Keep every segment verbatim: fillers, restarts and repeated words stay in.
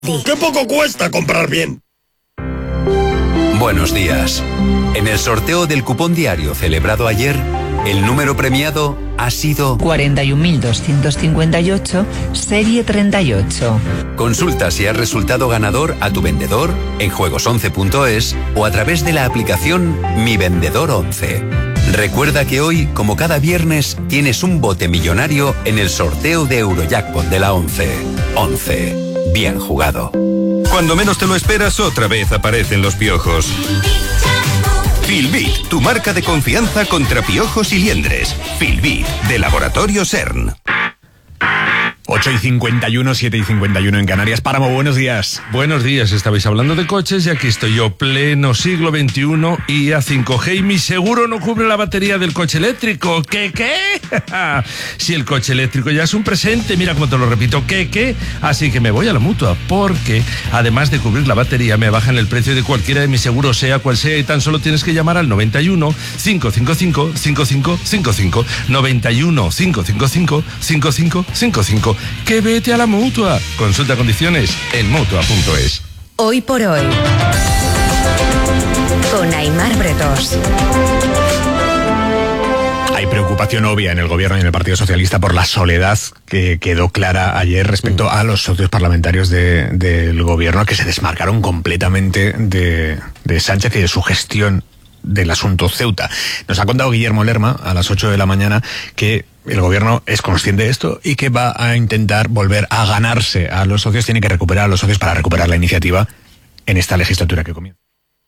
¡Qué poco cuesta comprar bien! Buenos días. En el sorteo del cupón diario celebrado ayer, el número premiado ha sido cuarenta y un mil doscientos cincuenta y ocho, serie treinta y ocho. Consulta si has resultado ganador a tu vendedor en juegos once punto es o a través de la aplicación Mi Vendedor once. Recuerda que hoy, como cada viernes, tienes un bote millonario en el sorteo de Eurojackpot de la once. once. Bien jugado. Cuando menos te lo esperas, otra vez aparecen los piojos. Filbit, tu marca de confianza contra piojos y liendres. Filbit, de Laboratorio CERN. ocho y cincuenta y uno, siete y cincuenta y uno en Canarias. Páramo, buenos días. Buenos días, estabais hablando de coches y aquí estoy yo, pleno siglo veintiuno y A cinco G y mi seguro no cubre la batería del coche eléctrico. ¿Qué, qué? Si el coche eléctrico ya es un presente, mira cómo te lo repito, ¿qué, qué? Así que me voy a la Mutua porque, además de cubrir la batería, me bajan el precio de cualquiera de mis seguros, sea cual sea, y tan solo tienes que llamar al noventa y uno, cinco cinco cinco, cinco cinco cinco cinco, noventa y uno, cinco cinco cinco, cinco cinco cinco cinco. Que vete a la Mutua. Consulta condiciones en mutua punto es. Hoy por hoy, con Aimar Bretos. Hay preocupación obvia en el gobierno y en el Partido Socialista por la soledad que quedó clara ayer respecto a los socios parlamentarios de, del gobierno, que se desmarcaron completamente de, de Sánchez y de su gestión del asunto Ceuta. Nos ha contado Guillermo Lerma a las ocho de la mañana que el gobierno es consciente de esto y que va a intentar volver a ganarse a los socios, tiene que recuperar a los socios para recuperar la iniciativa en esta legislatura que comienza.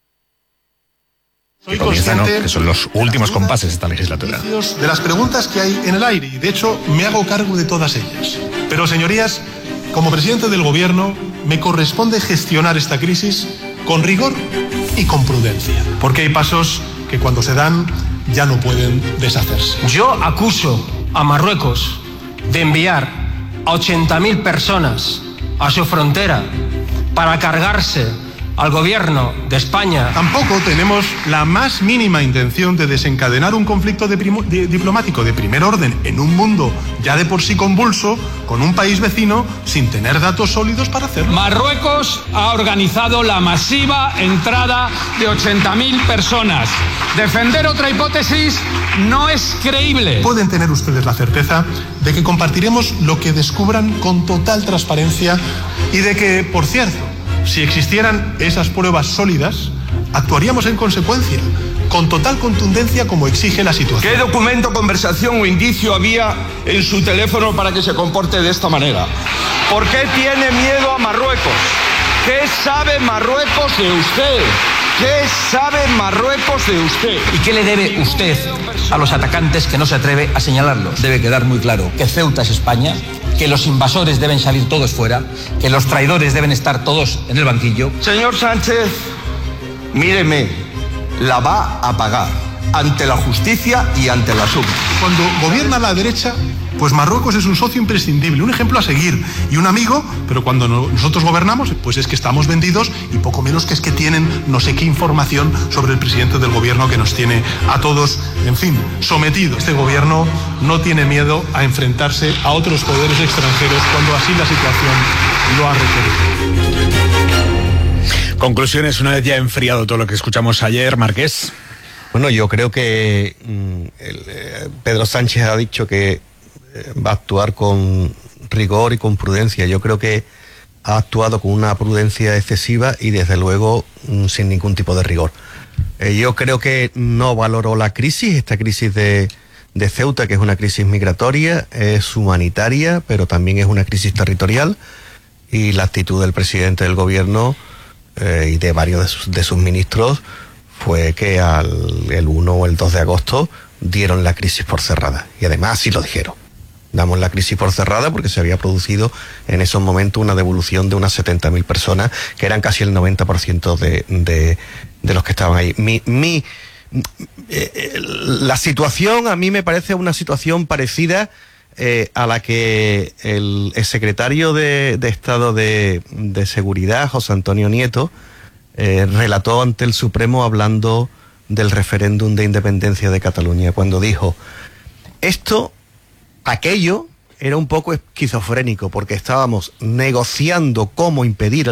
Que comienza, ¿no? Que son los últimos compases de esta legislatura. De las preguntas que hay en el aire, y de hecho me hago cargo de todas ellas. Pero, señorías, como presidente del gobierno, me corresponde gestionar esta crisis con rigor y con prudencia. Porque hay pasos que cuando se dan ya no pueden deshacerse. Yo acuso a Marruecos de enviar a ochenta mil personas a su frontera para cargarse al gobierno de España. Tampoco tenemos la más mínima intención de desencadenar un conflicto de primo, de, diplomático de primer orden en un mundo ya de por sí convulso, con un país vecino sin tener datos sólidos para hacerlo. Marruecos ha organizado la masiva entrada de ochenta mil personas. Defender otra hipótesis no es creíble. Pueden tener ustedes la certeza de que compartiremos lo que descubran con total transparencia y de que, por cierto, si existieran esas pruebas sólidas, actuaríamos en consecuencia, con total contundencia como exige la situación. ¿Qué documento, conversación o indicio había en su teléfono para que se comporte de esta manera? ¿Por qué tiene miedo a Marruecos? ¿Qué sabe Marruecos de usted? ¿Qué sabe Marruecos de usted? ¿Y qué le debe usted a los atacantes que no se atreve a señalarlos? Debe quedar muy claro que Ceuta es España, que los invasores deben salir todos fuera, que los traidores deben estar todos en el banquillo. Señor Sánchez, míreme, la va a pagar ante la justicia y ante la suma. Cuando gobierna la derecha, pues Marruecos es un socio imprescindible, un ejemplo a seguir y un amigo, pero cuando no, nosotros gobernamos, pues es que estamos vendidos y poco menos que es que tienen no sé qué información sobre el presidente del gobierno que nos tiene a todos, en fin, sometidos. Este gobierno no tiene miedo a enfrentarse a otros poderes extranjeros cuando así la situación lo ha requerido. Conclusiones, una vez ya enfriado todo lo que escuchamos ayer, Marqués. Bueno, yo creo que mm, el, eh, Pedro Sánchez ha dicho que eh, va a actuar con rigor y con prudencia. Yo creo que ha actuado con una prudencia excesiva y desde luego mm, sin ningún tipo de rigor. Eh, yo creo que no valoró la crisis, esta crisis de, de Ceuta, que es una crisis migratoria, es humanitaria, pero también es una crisis territorial, y la actitud del presidente del gobierno eh, y de varios de sus, de sus ministros fue que al, el uno o el dos de agosto dieron la crisis por cerrada. Y además sí lo dijeron. Damos la crisis por cerrada porque se había producido en esos momentos una devolución de unas setenta mil personas, que eran casi el noventa por ciento de, de, de los que estaban ahí. Mi, mi, eh, la situación a mí me parece una situación parecida eh, a la que el, el secretario de, de Estado de, de Seguridad, José Antonio Nieto, Eh, relató ante el Supremo hablando del referéndum de independencia de Cataluña, cuando dijo: esto, aquello, era un poco esquizofrénico porque estábamos negociando cómo impedir